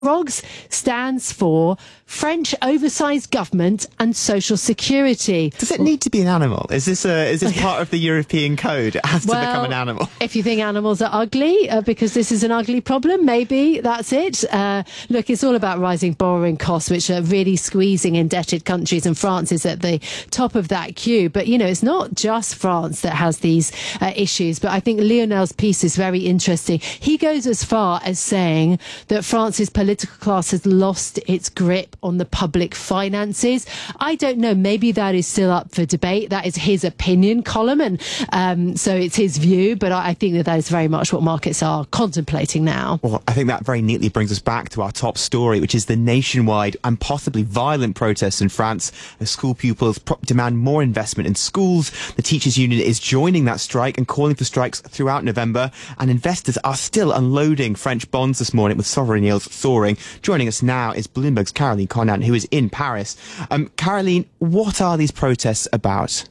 FROGS stands for French Oversized Government and Social Security. Does it need to be an animal? Is this part of the European code? It has to become an animal. If you think animals are ugly, because this is an ugly problem, maybe that's it. Look, it's all about rising borrowing costs, which are really squeezing indebted countries, and France is at the top of that queue. But, you know, it's not just France that has these issues. But I think Lionel's piece is very interesting. He goes as far as saying that France's political class has lost its grip on the public finances. I don't know. Maybe that is still up for debate. That is his opinion column, and so it's his view. But I think that is very much what markets are contemplating now. Well, I think that very neatly brings us back to our top story, which is the nationwide and possibly violent protests in France as school pupils demand more investment in schools. The teachers' union is joining that strike and calling for strikes throughout November. And investors are still unloading French bonds this morning, with sovereign yields soaring. Joining us now is Bloomberg's Caroline Conant, who is in Paris. Caroline, what are these protests about?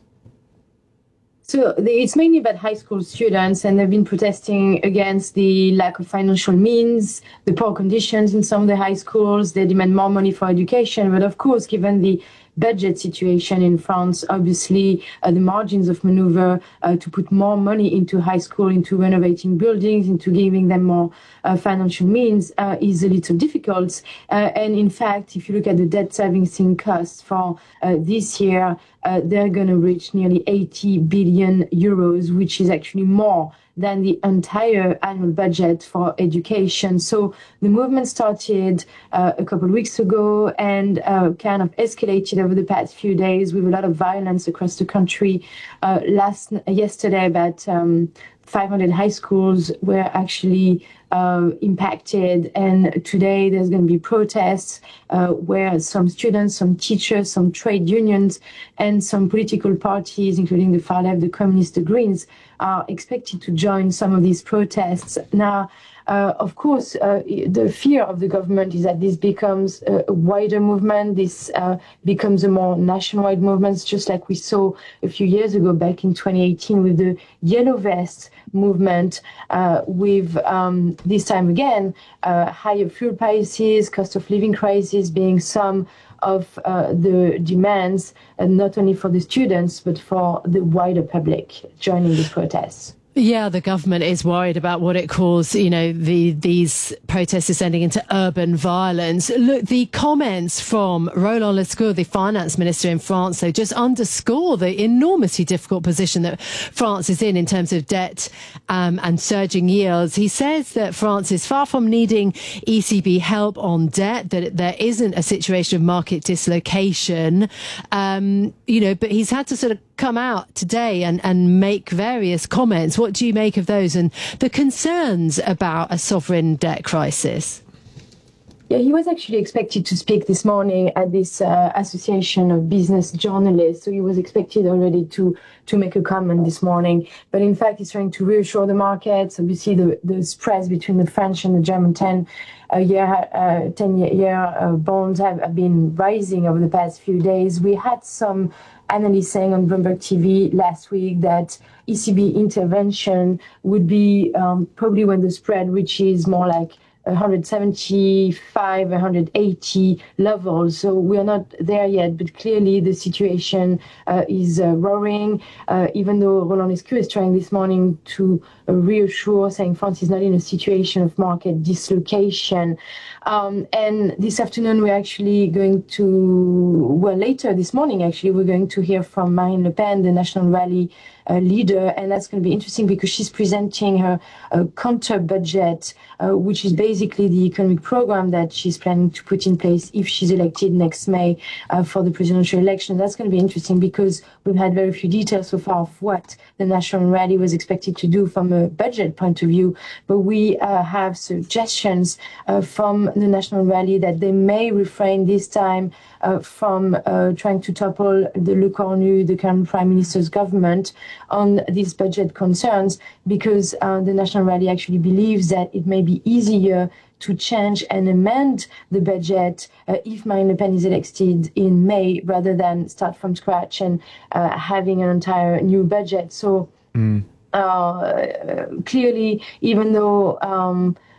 So it's mainly about high school students, and they've been protesting against the lack of financial means, the poor conditions in some of the high schools. They demand more money for education. But of course, given the budget situation in France, obviously the margins of maneuver to put more money into high school, into renovating buildings, into giving them more financial means is a little difficult. And in fact, if you look at the debt servicing costs for this year, they're going to reach nearly 80 billion euros, which is actually more than the entire annual budget for education. So the movement started a couple of weeks ago and kind of escalated over the past few days with a lot of violence across the country. Yesterday, about 500 high schools were actually impacted, and today there's going to be protests where some students, some teachers, some trade unions, and some political parties, including the far left, the Communists, the Greens, are expected to join some of these protests. Now, of course, the fear of the government is that this becomes a wider movement. This becomes a more nationwide movement, just like we saw a few years ago, back in 2018, with the Yellow Vest movement, with this time again, higher fuel prices, cost of living crisis being some of the demands, not only for the students, but for the wider public joining the protests. Yeah, the government is worried about what it calls, you know, these protests descending into urban violence. Look, the comments from Roland Lescure, the finance minister in France, though, just underscore the enormously difficult position that France is in terms of debt and surging yields. He says that France is far from needing ECB help on debt, that there isn't a situation of market dislocation, but he's had to sort of come out today and make various comments. What do you make of those and the concerns about a sovereign debt crisis? Yeah, he was actually expected to speak this morning at this Association of Business Journalists. So he was expected already to make a comment this morning. But in fact, he's trying to reassure the markets. Obviously, the spreads between the French and the German 10-year bonds have been rising over the past few days. We had some analysts saying on Bloomberg TV last week that ECB intervention would be probably when the spread reaches more like 175, 180 levels. So we are not there yet, but clearly the situation is roaring, even though Roland Lescure is trying this morning to reassure, saying France is not in a situation of market dislocation. And this afternoon, we're actually going to, later this morning, actually, we're going to hear from Marine Le Pen, the National Rally leader, and that's going to be interesting because she's presenting her counter budget, which is basically the economic program that she's planning to put in place if she's elected next May for the presidential election. That's going to be interesting because we've had very few details so far of what the National Rally was expected to do from a budget point of view, but we have suggestions from the National Rally that they may refrain this time from trying to topple the Le Cornu, the current Prime Minister's government, on these budget concerns, because the National Rally actually believes that it may be easier to change and amend the budget if Marine Le Pen is elected in May, rather than start from scratch and having an entire new budget. So clearly, even though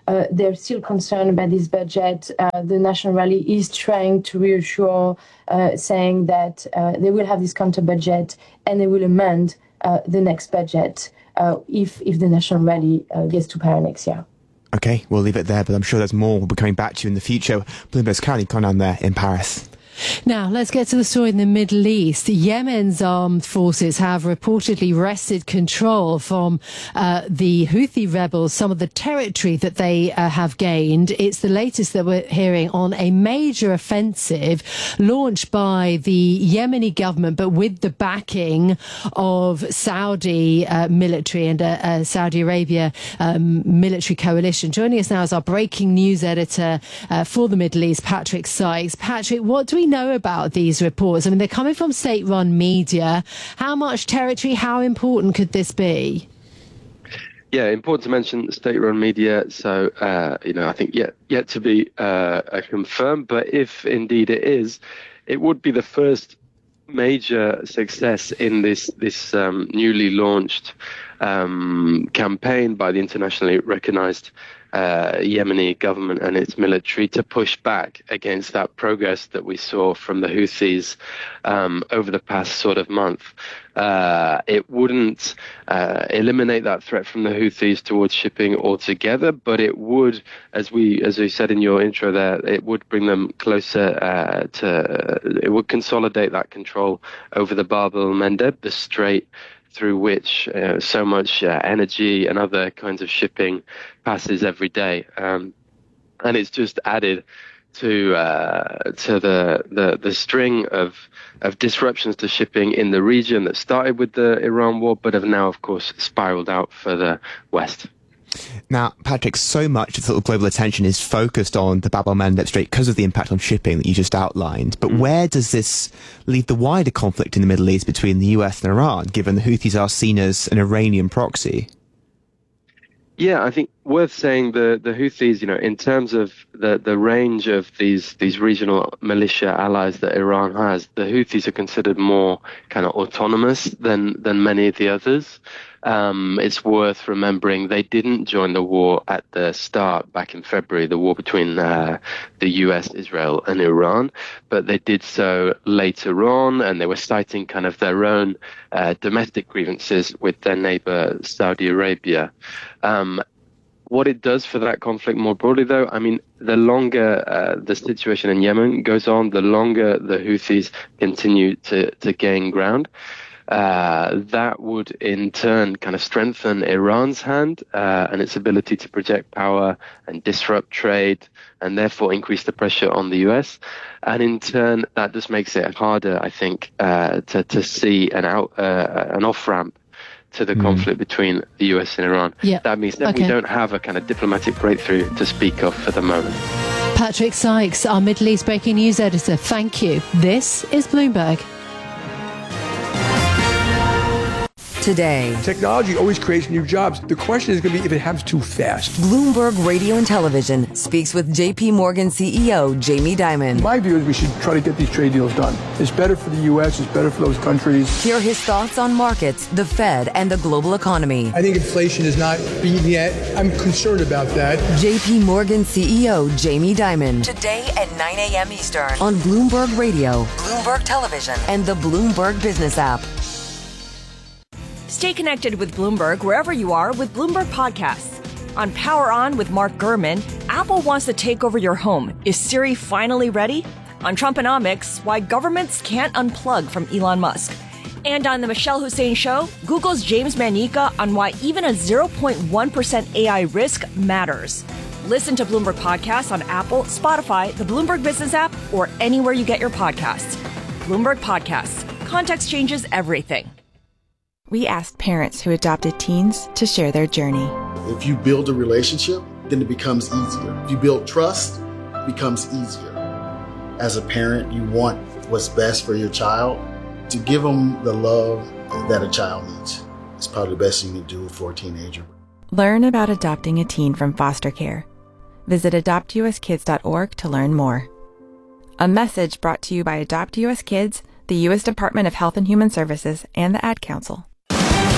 they're still concerned about this budget. The National Rally is trying to reassure, saying that they will have this counter budget and they will amend the next budget if the National Rally gets to power next year. Okay, we'll leave it there, but I'm sure there's more we'll be coming back to you in the future. Bloomberg's Caroline Conran there in Paris. Now, let's get to the story in the Middle East. Yemen's armed forces have reportedly wrested control from the Houthi rebels, some of the territory that they have gained. It's the latest that we're hearing on a major offensive launched by the Yemeni government, but with the backing of Saudi military and Saudi Arabia military coalition. Joining us now is our breaking news editor for the Middle East, Patrick Sykes. Patrick, what do we know about these reports? I mean, they're coming from state-run media. How much territory, how important could this be? Yeah, important to mention state-run media. So, I think yet to be confirmed. But if indeed it is, it would be the first major success in this newly launched campaign by the internationally recognized Yemeni government and its military to push back against that progress that we saw from the Houthis over the past sort of month. It wouldn't eliminate that threat from the Houthis towards shipping altogether, but it would, as we said in your intro there, it would bring them closer it would consolidate that control over the Bab el-Mandeb, the strait through which so much energy and other kinds of shipping passes every day, and it's just added to the string of disruptions to shipping in the region that started with the Iran war, but have now, of course, spiraled out further west. Now, Patrick, so much of the global attention is focused on the Bab el-Mandeb Strait because of the impact on shipping that you just outlined. But where does this leave the wider conflict in the Middle East between the US and Iran, given the Houthis are seen as an Iranian proxy? Yeah, I think worth saying the Houthis, in terms of the range of these regional militia allies that Iran has, the Houthis are considered more kind of autonomous than many of the others. It's worth remembering they didn't join the war at the start back in February, the war between the US, Israel and Iran, but they did so later on, and they were citing kind of their own domestic grievances with their neighbor Saudi Arabia. What it does for that conflict more broadly, though, I mean, the longer the situation in Yemen goes on, the longer the Houthis continue to gain ground. That would in turn kind of strengthen Iran's hand and its ability to project power and disrupt trade, and therefore increase the pressure on the US. And in turn, that just makes it harder, I think, to see an off-ramp to the conflict between the US and Iran. Yeah. That means that we don't have a kind of diplomatic breakthrough to speak of for the moment. Patrick Sykes, our Middle East breaking news editor, thank you. This is Bloomberg. Today, technology always creates new jobs. The question is going to be if it happens too fast. Bloomberg Radio and Television speaks with JP Morgan CEO Jamie Dimon. My view is we should try to get these trade deals done. It's better for the U.S., it's better for those countries. Hear his thoughts on markets, the Fed, and the global economy. I think inflation is not beaten yet. I'm concerned about that. JP Morgan CEO Jamie Dimon. Today at 9 a.m. Eastern on Bloomberg Radio, Bloomberg Television, and the Bloomberg Business app. Stay connected with Bloomberg wherever you are with Bloomberg Podcasts. On Power On with Mark Gurman, Apple wants to take over your home. Is Siri finally ready? On Trumponomics, why governments can't unplug from Elon Musk. And on The Michelle Hussein Show, Google's James Manica on why even a 0.1% AI risk matters. Listen to Bloomberg Podcasts on Apple, Spotify, the Bloomberg Business app, or anywhere you get your podcasts. Bloomberg Podcasts. Context changes everything. We asked parents who adopted teens to share their journey. If you build a relationship, then it becomes easier. If you build trust, it becomes easier. As a parent, you want what's best for your child. To give them the love that a child needs is probably the best you can do for a teenager. Learn about adopting a teen from foster care. Visit adoptuskids.org to learn more. A message brought to you by Adopt US Kids, the U.S. Department of Health and Human Services, and the Ad Council.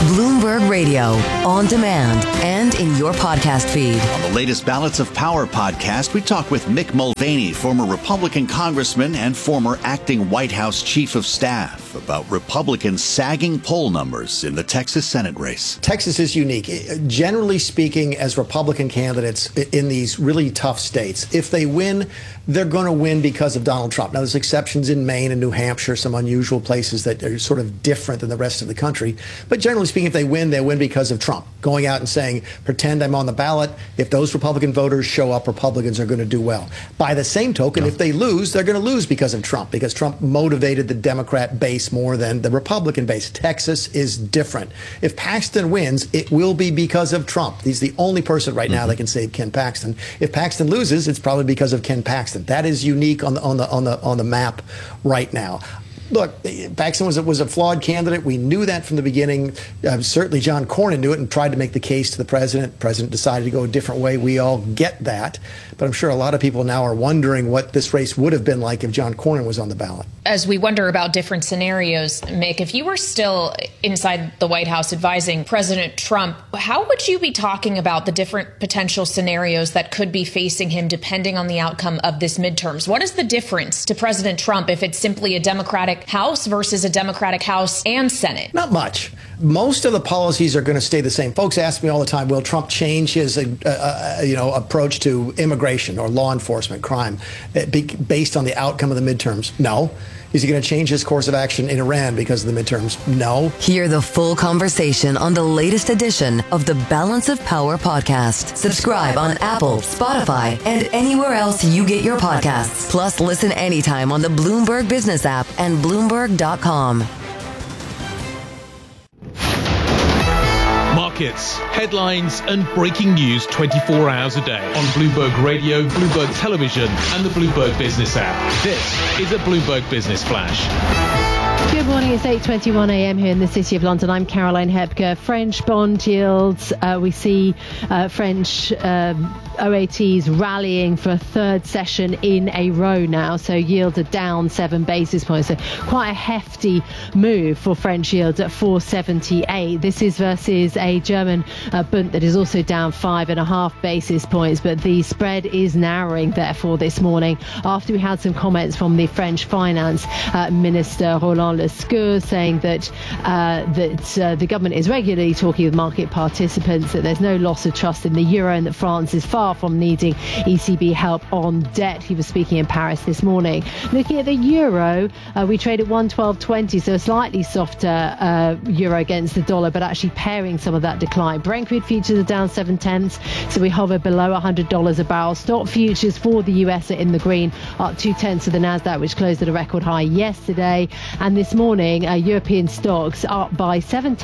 Bloomberg Radio, on demand and in your podcast feed. On the latest Balance of Power podcast, we talk with Mick Mulvaney, former Republican congressman and former acting White House chief of staff, about Republicans' sagging poll numbers in the Texas Senate race. Texas is unique. Generally speaking, as Republican candidates in these really tough states, if they win, they're going to win because of Donald Trump. Now, there's exceptions in Maine and New Hampshire, some unusual places that are sort of different than the rest of the country. But generally speaking, if they win because of Trump. Going out and saying, pretend I'm on the ballot. If those Republican voters show up, Republicans are going to do well. By the same token, if they lose, they're going to lose because of Trump, because Trump motivated the Democrat base more than the Republican base. Texas is different. If Paxton wins, it will be because of Trump. He's the only person right now that can save Ken Paxton. If Paxton loses, it's probably because of Ken Paxton. That is unique on the map right now. Look, Paxton was a flawed candidate. We knew that from the beginning. Certainly John Cornyn knew it and tried to make the case to the president. The president decided to go a different way. We all get that. But I'm sure a lot of people now are wondering what this race would have been like if John Cornyn was on the ballot. As we wonder about different scenarios, Mick, if you were still inside the White House advising President Trump, how would you be talking about the different potential scenarios that could be facing him depending on the outcome of this midterms? What is the difference to President Trump if it's simply a Democratic House versus a Democratic House and Senate? Not much. Most of the policies are going to stay the same. Folks ask me all the time, will Trump change his approach to immigration or law enforcement, crime, based on the outcome of the midterms? No. Is he going to change his course of action in Iran because of the midterms? No. Hear the full conversation on the latest edition of the Balance of Power podcast. Subscribe on Apple, Spotify, and anywhere else you get your podcasts. Plus, listen anytime on the Bloomberg Business app and Bloomberg.com. Markets, headlines, and breaking news 24 hours a day on Bloomberg Radio, Bloomberg Television, and the Bloomberg Business app. This is a Bloomberg Business Flash. Good morning, it's 8:21 a.m. here in the City of London. I'm Caroline Hepker. French bond yields, we see French OATs rallying for a third session in a row now. So yields are down 7 basis points. So quite a hefty move for French yields at 478. This is versus a German Bund that is also down 5.5 basis points. But the spread is narrowing, therefore, this morning after we had some comments from the French Finance Minister, Roland Lescure, saying that the government is regularly talking with market participants, that there's no loss of trust in the euro and that France is far from needing ECB help on debt. He was speaking in Paris this morning. Looking at the euro, we traded 112.20, so a slightly softer euro against the dollar, but actually pairing some of that decline. Brent crude futures are down 0.7, so we hover below $100 a barrel. Stock futures for the US are in the green, up 0.2 of the Nasdaq, which closed at a record high yesterday. And this morning, European stocks up by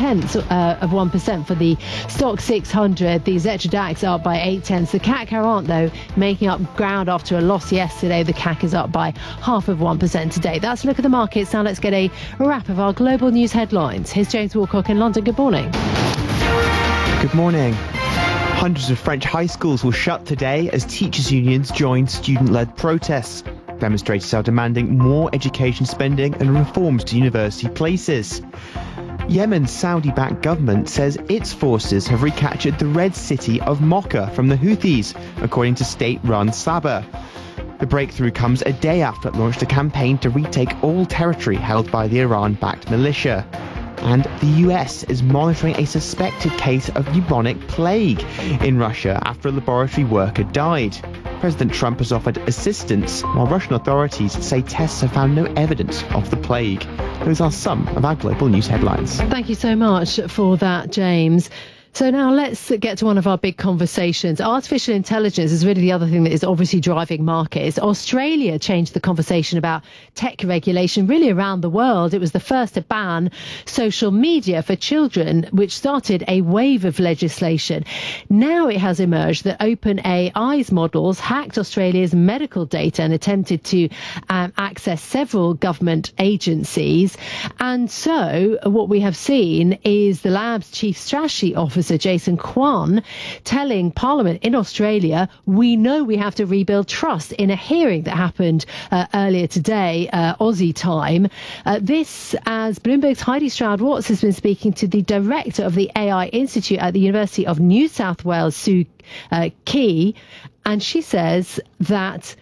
0.7% for the Stock 600. The Xetra DAX up by 0.8. The CAC 40, though, making up ground after a loss yesterday. The CAC is up by 0.5% today. That's a look at the markets. Now let's get a wrap of our global news headlines. Here's James Woolcock in London. Good morning. Good morning. Hundreds of French high schools will shut today as teachers' unions join student-led protests. Demonstrators are demanding more education spending and reforms to university places. Yemen's Saudi-backed government says its forces have recaptured the red city of Mocha from the Houthis, according to state-run Sabah. The breakthrough comes a day after it launched a campaign to retake all territory held by the Iran-backed militia. And the US is monitoring a suspected case of bubonic plague in Russia after a laboratory worker died. President Trump has offered assistance, while Russian authorities say tests have found no evidence of the plague. Those are some of our global news headlines. Thank you so much for that, James. So now let's get to one of our big conversations. Artificial intelligence is really the other thing that is obviously driving markets. Australia changed the conversation about tech regulation really around the world. It was the first to ban social media for children, which started a wave of legislation. Now it has emerged that OpenAI's models hacked Australia's medical data and attempted to access several government agencies. And so what we have seen is the lab's chief strategy officer Officer Jason Kwan telling Parliament in Australia, we know we have to rebuild trust, in a hearing that happened earlier today, Aussie time. This as Bloomberg's Heidi Stroud-Watts has been speaking to the director of the AI Institute at the University of New South Wales, Sue Key, and she says that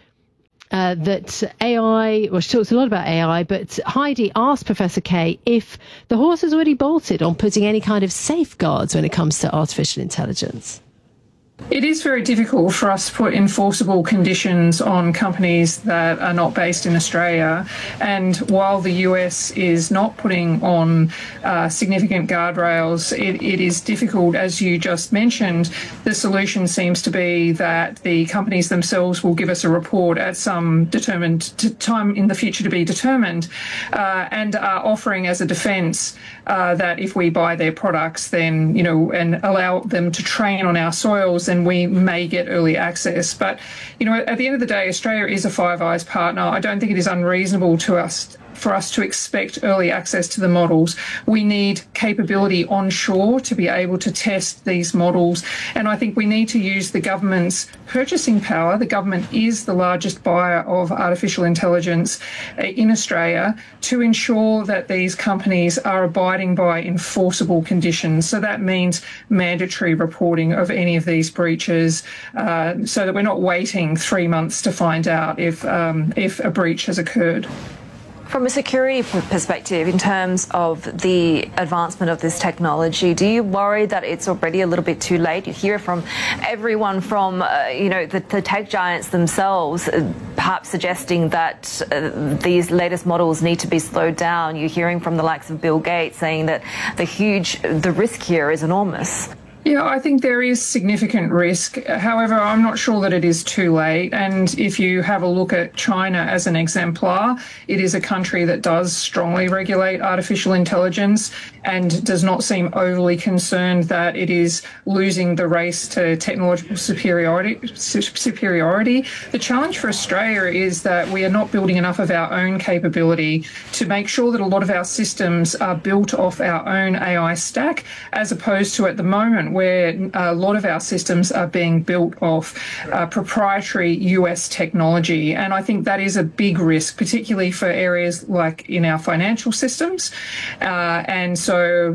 AI, well, she talks a lot about AI, but Heidi asked Professor Kay if the horse has already bolted on putting any kind of safeguards when it comes to artificial intelligence. It is very difficult for us to put enforceable conditions on companies that are not based in Australia. And while the US is not putting on significant guardrails, it is difficult, as you just mentioned. The solution seems to be that the companies themselves will give us a report at some determined time in the future to be determined, and are offering as a defence that if we buy their products, then, you know, and allow them to train on our soils, then we may get early access. But, you know, at the end of the day, Australia is a Five Eyes partner. I don't think it is unreasonable for us to expect early access to the models. We need capability onshore to be able to test these models. And I think we need to use the government's purchasing power. The government is the largest buyer of artificial intelligence in Australia to ensure that these companies are abiding by enforceable conditions. So that means mandatory reporting of any of these breaches, so that we're not waiting 3 months to find out if a breach has occurred. From a security perspective, in terms of the advancement of this technology, do you worry that it's already a little bit too late? You hear from everyone from, the tech giants themselves, perhaps suggesting that these latest models need to be slowed down. You're hearing from the likes of Bill Gates saying that the risk here is enormous. Yeah, I think there is significant risk. However, I'm not sure that it is too late. And if you have a look at China as an exemplar, it is a country that does strongly regulate artificial intelligence and does not seem overly concerned that it is losing the race to technological superiority. The challenge for Australia is that we are not building enough of our own capability to make sure that a lot of our systems are built off our own AI stack, as opposed to at the moment where a lot of our systems are being built off proprietary US technology. And I think that is a big risk, particularly for areas like in our financial systems. And so,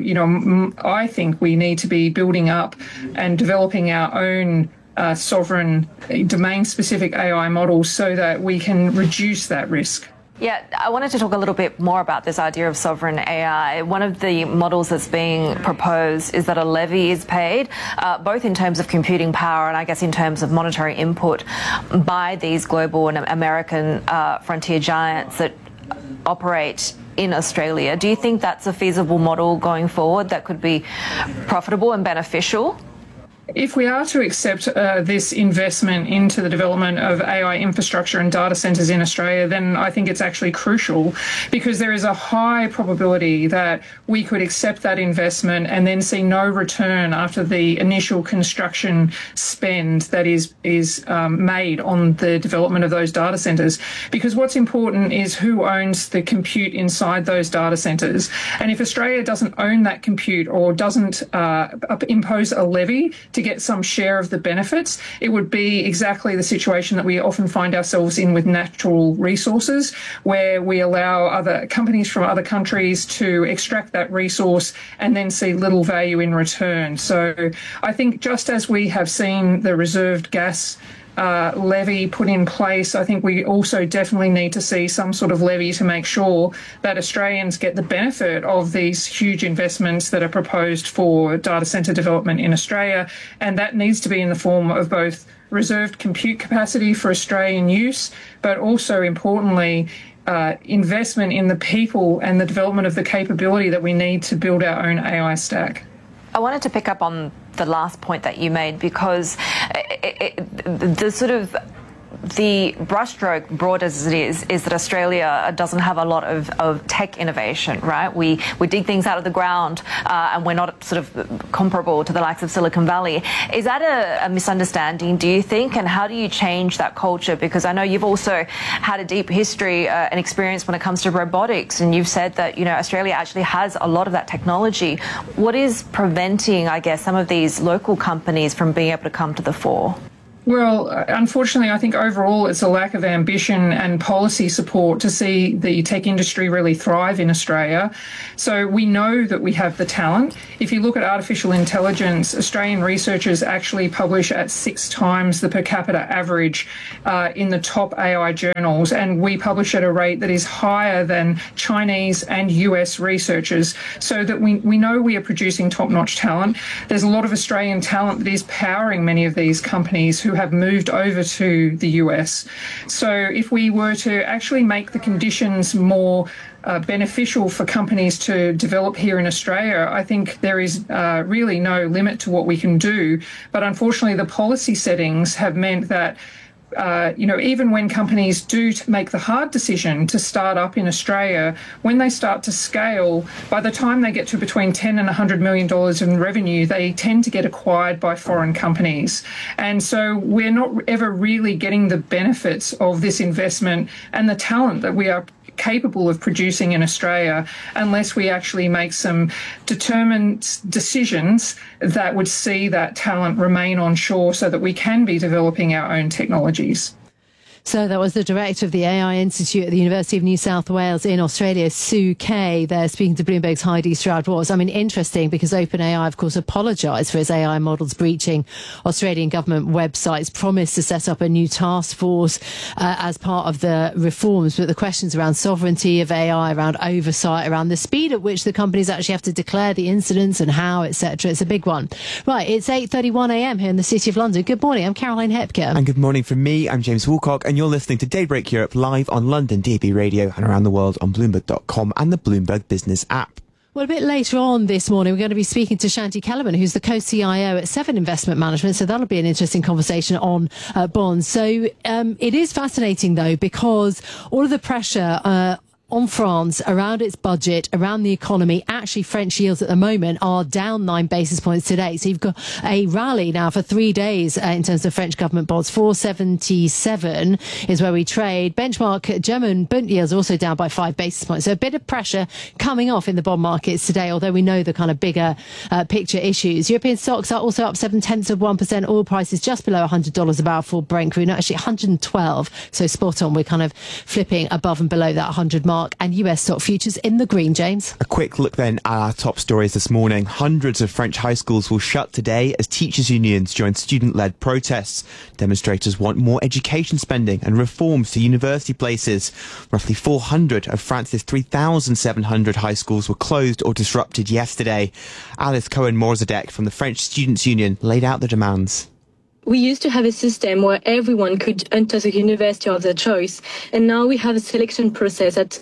I think we need to be building up and developing our own sovereign domain-specific AI models so that we can reduce that risk. Yeah, I wanted to talk a little bit more about this idea of sovereign AI. One of the models that's being proposed is that a levy is paid, both in terms of computing power and I guess in terms of monetary input by these global and American frontier giants that operate in Australia. Do you think that's a feasible model going forward that could be profitable and beneficial? If we are to accept this investment into the development of AI infrastructure and data centres in Australia, then I think it's actually crucial, because there is a high probability that we could accept that investment and then see no return after the initial construction spend that is made on the development of those data centres. Because what's important is who owns the compute inside those data centres. And if Australia doesn't own that compute or doesn't impose a levy to get some share of the benefits, it would be exactly the situation that we often find ourselves in with natural resources, where we allow other companies from other countries to extract that resource and then see little value in return. So I think just as we have seen the reserved gas levy put in place, I think we also definitely need to see some sort of levy to make sure that Australians get the benefit of these huge investments that are proposed for data centre development in Australia. And that needs to be in the form of both reserved compute capacity for Australian use, but also importantly, investment in the people and the development of the capability that we need to build our own AI stack. I wanted to pick up on the last point that you made, because the sort of the brushstroke, broad as it is that Australia doesn't have a lot of tech innovation, right? We dig things out of the ground and we're not sort of comparable to the likes of Silicon Valley. Is that a misunderstanding, do you think? And how do you change that culture? Because I know you've also had a deep history and experience when it comes to robotics, and you've said that, you know, Australia actually has a lot of that technology. What is preventing, I guess, some of these local companies from being able to come to the fore? Well, unfortunately, I think overall it's a lack of ambition and policy support to see the tech industry really thrive in Australia. So we know that we have the talent. If you look at artificial intelligence, Australian researchers actually publish at 6 times the per capita average in the top AI journals, and we publish at a rate that is higher than Chinese and US researchers, so that we know we are producing top-notch talent. There's a lot of Australian talent that is powering many of these companies who have moved over to the US. So if we were to actually make the conditions more beneficial for companies to develop here in Australia, I think there is really no limit to what we can do. But unfortunately, the policy settings have meant that even when companies do make the hard decision to start up in Australia, when they start to scale, by the time they get to between $10 and $100 million in revenue, they tend to get acquired by foreign companies. And so we're not ever really getting the benefits of this investment and the talent that we are capable of producing in Australia unless we actually make some determined decisions that would see that talent remain on shore so that we can be developing our own technologies. So that was the director of the AI Institute at the University of New South Wales in Australia, Sue Kay, there speaking to Bloomberg's Heidi Stroud-Watts. I mean, interesting because OpenAI, of course, apologised for its AI models breaching Australian government websites, promised to set up a new task force as part of the reforms. But the questions around sovereignty of AI, around oversight, around the speed at which the companies actually have to declare the incidents and how, etc., it's a big one. Right, it's 8:31 a.m. here in the City of London. Good morning, I'm Caroline Hepker. And good morning from me, I'm James Woolcock, and you're listening to Daybreak Europe live on London DAB Radio and around the world on Bloomberg.com and the Bloomberg Business app. Well, a bit later on this morning, we're going to be speaking to Shanti Kellerman, who's the co-CIO at Seven Investment Management. So that'll be an interesting conversation on bonds. So it is fascinating, though, because all of the pressure on France around its budget, around the economy. Actually, French yields at the moment are down 9 basis points today. So you've got a rally now for 3 days in terms of French government bonds. 477 is where we trade. Benchmark German Bund yields are also down by 5 basis points. So a bit of pressure coming off in the bond markets today, although we know the kind of bigger picture issues. European stocks are also up 0.7%. Oil prices just below $100 a barrel for Brent crude. No, actually 112. So spot on. We're kind of flipping above and below that 100 mark. And US stock futures in the green, James. A quick look then at our top stories this morning. Hundreds of French high schools will shut today as teachers' unions join student-led protests. Demonstrators want more education spending and reforms to university places. Roughly 400 of France's 3,700 high schools were closed or disrupted yesterday. Alice Cohen-Morzadek from the French Students' Union laid out the demands. We used to have a system where everyone could enter the university of their choice, and now we have a selection process that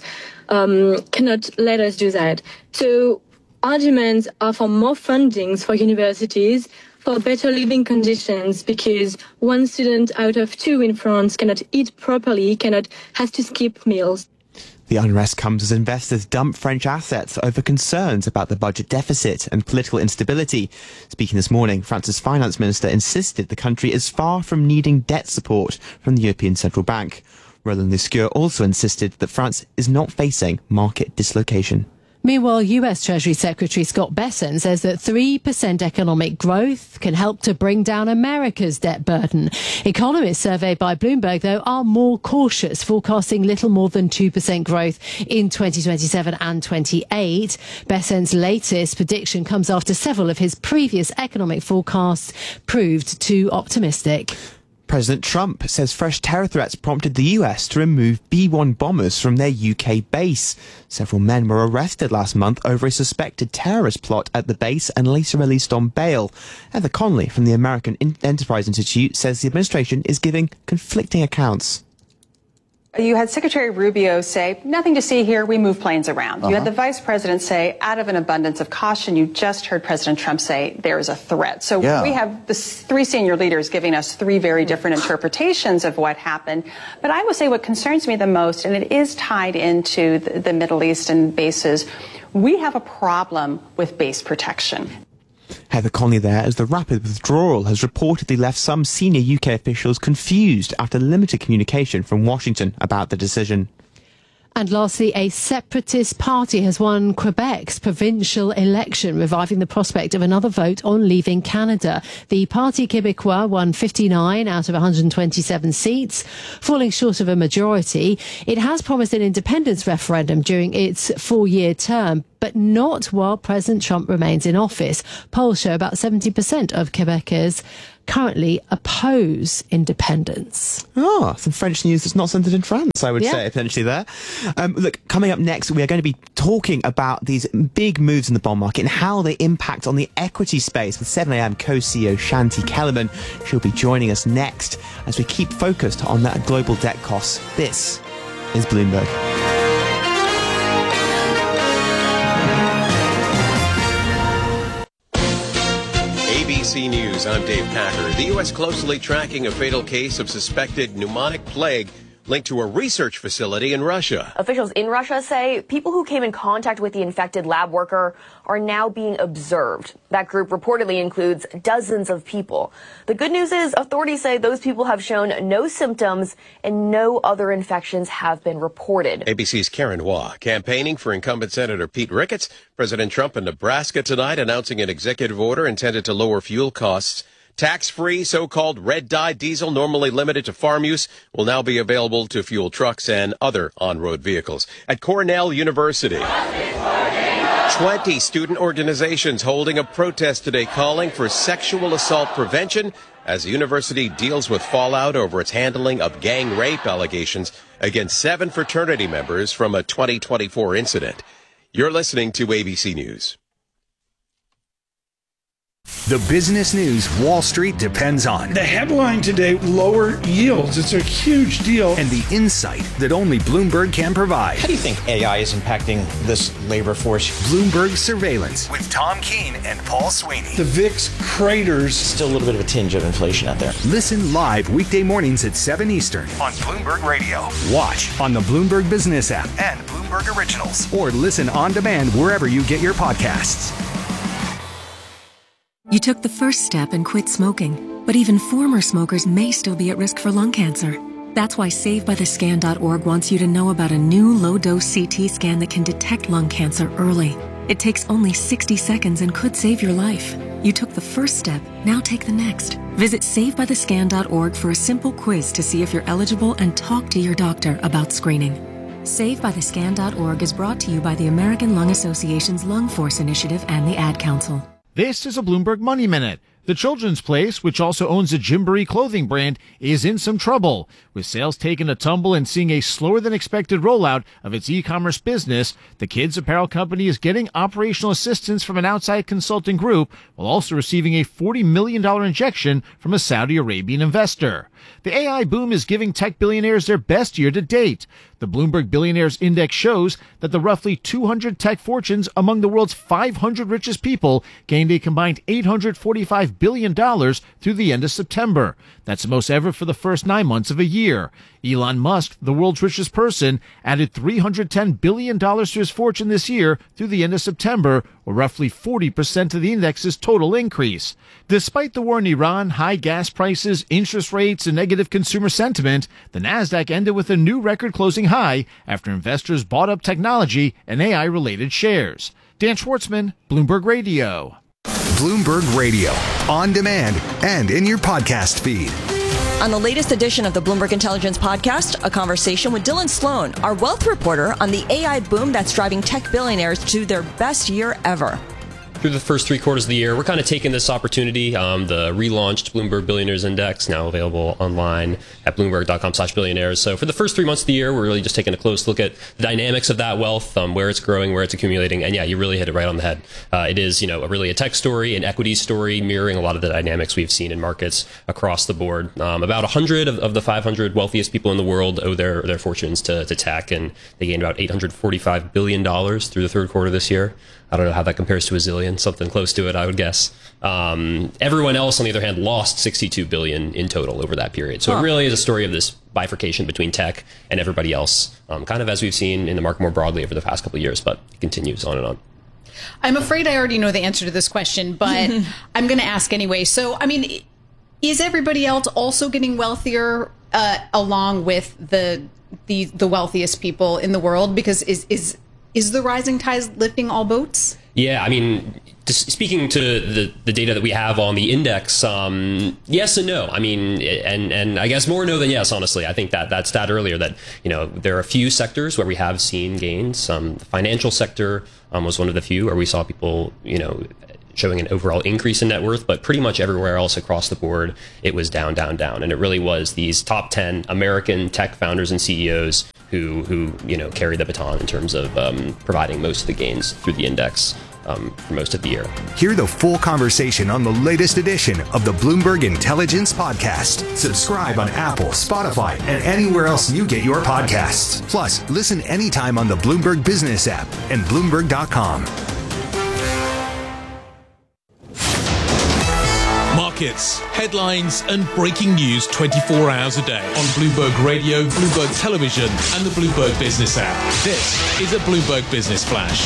cannot let us do that. So our demands are for more fundings for universities, for better living conditions, because 1 student out of 2 in France cannot eat properly, has to skip meals. The unrest comes as investors dump French assets over concerns about the budget deficit and political instability. Speaking this morning, France's finance minister insisted the country is far from needing debt support from the European Central Bank. Roland Lescure also insisted that France is not facing market dislocation. Meanwhile, US Treasury Secretary Scott Bessent says that 3% economic growth can help to bring down America's debt burden. Economists surveyed by Bloomberg, though, are more cautious, forecasting little more than 2% growth in 2027 and 28. Bessent's latest prediction comes after several of his previous economic forecasts proved too optimistic. President Trump says fresh terror threats prompted the US to remove B-1 bombers from their UK base. Several men were arrested last month over a suspected terrorist plot at the base and later released on bail. Heather Conley from the American Enterprise Institute says the administration is giving conflicting accounts. You had Secretary Rubio say, nothing to see here, we move planes around. You had the Vice President say, out of an abundance of caution. You just heard President Trump say there is a threat. So we have the three senior leaders giving us three very different interpretations of what happened. But I would say what concerns me the most, and it is tied into the Middle East and bases, we have a problem with base protection. Heather Conley there, as the rapid withdrawal has reportedly left some senior UK officials confused after limited communication from Washington about the decision. And lastly, a separatist party has won Quebec's provincial election, reviving the prospect of another vote on leaving Canada. The Parti Québécois won 59 out of 127 seats, falling short of a majority. It has promised an independence referendum during its 4-year term, but not while President Trump remains in office. Polls show about 70% of Quebecers currently oppose independence. Some French news that's not centred in France, I would say, potentially there. Look, coming up next, we are going to be talking about these big moves in the bond market and how they impact on the equity space with 7am co-CEO Shanti Kellerman. She'll be joining us next as we keep focused on that global debt costs. This is Bloomberg. ABC News, I'm Dave Packer. The U.S. closely tracking a fatal case of suspected pneumonic plague linked to a research facility in Russia. Officials in Russia say people who came in contact with the infected lab worker are now being observed. That group reportedly includes dozens of people. The good news is authorities say those people have shown no symptoms and no other infections have been reported. ABC's Karen Waugh campaigning for incumbent Senator Pete Ricketts. President Trump in Nebraska tonight announcing an executive order intended to lower fuel costs. Tax-free so-called red-dye diesel, normally limited to farm use, will now be available to fuel trucks and other on-road vehicles. At Cornell University, 20 student organizations holding a protest today calling for sexual assault prevention as the university deals with fallout over its handling of gang rape allegations against 7 fraternity members from a 2024 incident. You're listening to ABC News. The business news Wall Street depends on. The headline today, lower yields. It's a huge deal. And the insight that only Bloomberg can provide. How do you think AI is impacting this labor force? Bloomberg Surveillance with Tom Keene and Paul Sweeney. The VIX craters. Still a little bit of a tinge of inflation out there. Listen live weekday mornings at 7 Eastern on Bloomberg Radio. Watch on the Bloomberg Business app and Bloomberg Originals. Or listen on demand wherever you get your podcasts. You took the first step and quit smoking, but even former smokers may still be at risk for lung cancer. That's why SaveByTheScan.org wants you to know about a new low-dose CT scan that can detect lung cancer early. It takes only 60 seconds and could save your life. You took the first step, now take the next. Visit SaveByTheScan.org for a simple quiz to see if you're eligible and talk to your doctor about screening. SaveByTheScan.org is brought to you by the American Lung Association's Lung Force Initiative and the Ad Council. This is a Bloomberg Money Minute. The Children's Place, which also owns a Gymboree clothing brand, is in some trouble. With sales taking a tumble and seeing a slower-than-expected rollout of its e-commerce business, the kids' apparel company is getting operational assistance from an outside consulting group while also receiving a $40 million injection from a Saudi Arabian investor. The AI boom is giving tech billionaires their best year to date. The Bloomberg Billionaires Index shows that the roughly 200 tech fortunes among the world's 500 richest people gained a combined $845 billion through the end of September. That's the most ever for the first 9 months of a year. Elon Musk, the world's richest person, added $310 billion to his fortune this year through the end of September, or roughly 40% of the index's total increase. Despite the war in Iran, high gas prices, interest rates, and negative consumer sentiment, the Nasdaq ended with a new record closing high after investors bought up technology and AI-related shares. Dan Schwartzman, Bloomberg Radio. Bloomberg Radio, on demand and in your podcast feed. On the latest edition of the Bloomberg Intelligence Podcast, a conversation with Dylan Sloan, our wealth reporter, on the AI boom that's driving tech billionaires to their best year ever. through the first 3 quarters of the year, we're kind of taking this opportunity. The relaunched Bloomberg Billionaires Index, now available online at bloomberg.com/billionaires. So for the first 3 months of the year, we're really just taking a close look at the dynamics of that wealth, where it's growing, where it's accumulating. And yeah, you really hit it right on the head. It is, really a tech story, an equity story, mirroring a lot of the dynamics we've seen in markets across the board. About 100 of the 500 wealthiest people in the world owe their fortunes to tech, and they gained about $845 billion through the third quarter this year. I don't know how that compares to a zillion, something close to it, I would guess. Everyone else, on the other hand, lost $62 billion in total over that period. So it really is a story of this bifurcation between tech and everybody else, kind of as we've seen in the market more broadly over the past couple of years, but it continues on and on. I'm afraid I already know the answer to this question, but I'm going to ask anyway. So, is everybody else also getting wealthier along with the wealthiest people in the world? Because is the rising tide lifting all boats? Yeah, speaking to the data that we have on the index, yes and no. And I guess more no than yes, honestly. I think that stat earlier that, there are a few sectors where we have seen gains. The financial sector was one of the few where we saw people, showing an overall increase in net worth, but pretty much everywhere else across the board, it was down. And it really was these top 10 American tech founders and CEOs who carry the baton in terms of providing most of the gains through the index for most of the year. Hear the full conversation on the latest edition of the Bloomberg Intelligence Podcast. Subscribe on Apple, Spotify, and anywhere else you get your podcasts. Plus, listen anytime on the Bloomberg Business app and Bloomberg.com. Markets, headlines, and breaking news 24 hours a day on Bloomberg Radio, Bloomberg Television, and the Bloomberg Business app. This is a Bloomberg Business Flash.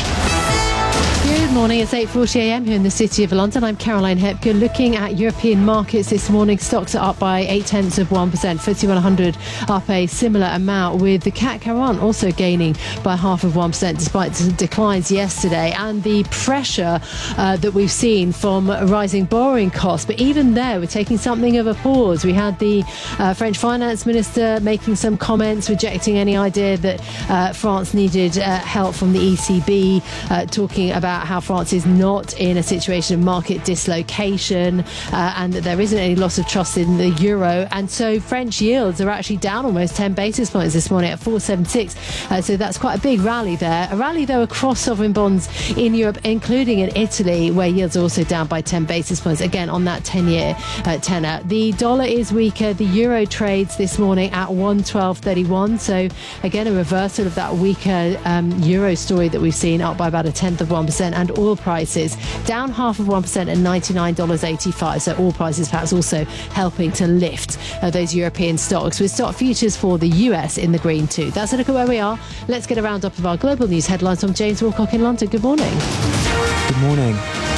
Good morning, it's 8:40 a.m. here in the City of London. I'm Caroline Hepker. Looking at European markets this morning, stocks are up by 0.8%. FTSE 100 up a similar amount, with the CAC 40 also gaining by 0.5%, despite declines yesterday and the pressure that we've seen from rising borrowing costs. But even there, we're taking something of a pause. We had the French finance minister making some comments, rejecting any idea that France needed help from the ECB, talking about how France is not in a situation of market dislocation and that there isn't any loss of trust in the euro. And so French yields are actually down almost 10 basis points this morning at 4.76. So that's quite a big rally there. A rally, though, across sovereign bonds in Europe, including in Italy, where yields are also down by 10 basis points, again on that 10-year tenor. The dollar is weaker. The euro trades this morning at 112.31. So again, a reversal of that weaker euro story that we've seen, up by about 0.1%. And oil prices down 0.5% at $99.85. So oil prices perhaps also helping to lift those European stocks, with stock futures for the US in the green too. That's a look at where we are. Let's get a roundup of our global news headlines from James Wilcock in London. Good morning. Good morning.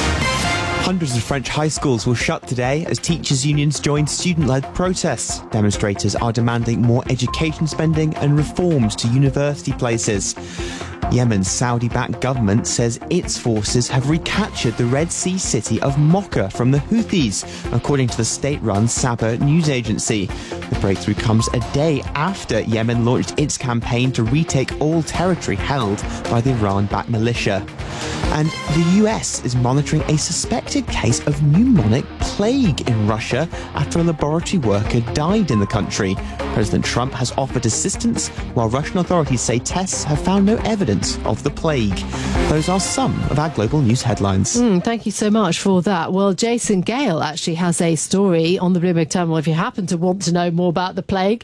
Hundreds of French high schools will shut today as teachers' unions join student-led protests. Demonstrators are demanding more education spending and reforms to university places. Yemen's Saudi-backed government says its forces have recaptured the Red Sea city of Mocha from the Houthis, according to the state-run Sabah news agency. The breakthrough comes a day after Yemen launched its campaign to retake all territory held by the Iran-backed militia. And the US is monitoring a suspected case of pneumonic plague in Russia after a laboratory worker died in the country. President Trump has offered assistance, while Russian authorities say tests have found no evidence of the plague. Those are some of our global news headlines. Thank you so much for that. Well, Jason Gale actually has a story on the Bloomberg Terminal if you happen to want to know more about the plague.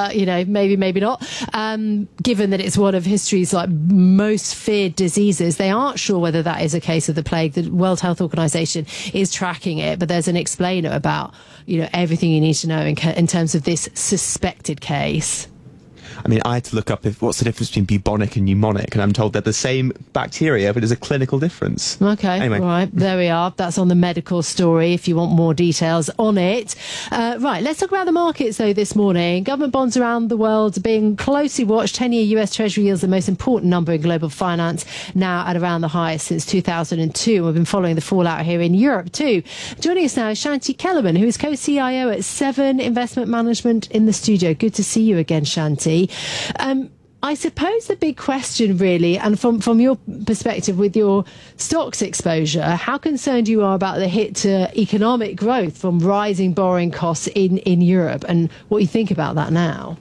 Maybe not. Given that it's one of history's most feared diseases, they aren't sure whether that is a case of the plague. The World Health Organization is tracking it, but there's an explainer about everything you need to know in terms of this suspected case. I had to look up what's the difference between bubonic and pneumonic, and I'm told they're the same bacteria, but there's a clinical difference. Okay, anyway. Right, there we are. That's on the medical story if you want more details on it. Right, let's talk about the markets, though, this morning. Government bonds around the world are being closely watched. 10-year US Treasury yields, the most important number in global finance, now at around the highest since 2002. We've been following the fallout here in Europe, too. Joining us now is Shanti Kellerman, who is co-CIO at Seven Investment Management in the studio. Good to see you again, Shanti. I suppose the big question really, and from your perspective with your stocks exposure, how concerned you are about the hit to economic growth from rising borrowing costs in Europe, and what you think about that now?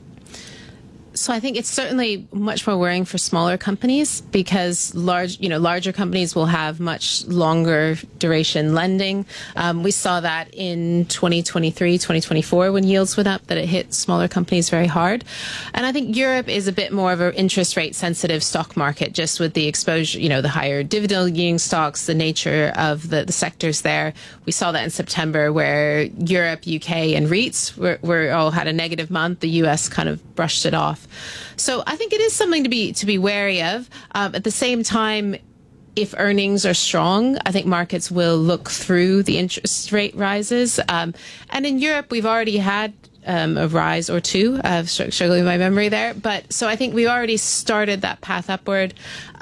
So I think it's certainly much more worrying for smaller companies because larger companies will have much longer duration lending. We saw that in 2023, 2024 when yields went up, that it hit smaller companies very hard. And I think Europe is a bit more of an interest rate sensitive stock market, just with the exposure, the higher dividend yielding stocks, the nature of the sectors there. We saw that in September where Europe, UK and REITs were all had a negative month. The US kind of brushed it off. So I think it is something to be wary of. At the same time, if earnings are strong, I think markets will look through the interest rate rises. And in Europe, we've already had a rise or two. I've struggling with my memory there. But so I think we already started that path upward.